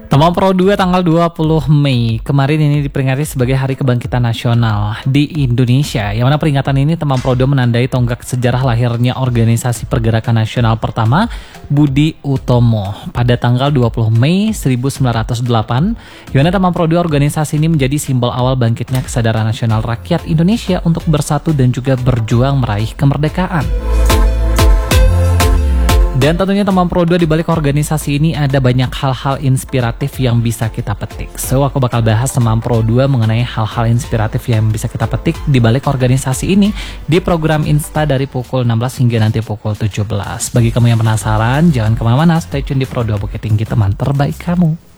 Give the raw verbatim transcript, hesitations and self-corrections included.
Teman Pro dua tanggal dua puluh Mei kemarin ini diperingati sebagai Hari Kebangkitan Nasional di Indonesia, yang mana peringatan ini Teman Pro dua menandai tonggak sejarah lahirnya organisasi pergerakan nasional pertama, Budi Utomo, pada tanggal dua puluh Mei seribu sembilan ratus delapan, yang mana Teman Pro dua organisasi ini menjadi simbol awal bangkitnya kesadaran nasional rakyat Indonesia untuk bersatu dan juga berjuang meraih kemerdekaan. Dan tentunya Teman Pro dua di balik organisasi ini ada banyak hal-hal inspiratif yang bisa kita petik. So, aku bakal bahas Teman Pro dua mengenai hal-hal inspiratif yang bisa kita petik di balik organisasi ini di program Insta dari pukul enam belas hingga nanti pukul tujuh belas. Bagi kamu yang penasaran, jangan kemana-mana, stay tune di Pro dua Bukit Tinggi, teman terbaik kamu.